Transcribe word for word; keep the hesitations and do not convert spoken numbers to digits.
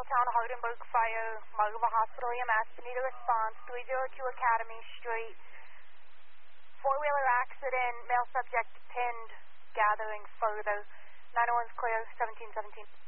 Town, Hardenburg Fire, Marva Hospital, E M S, need a response, three oh two Academy Street. Four-wheeler accident, male subject pinned, gathering further. nine oh one's clear, seventeen seventeen.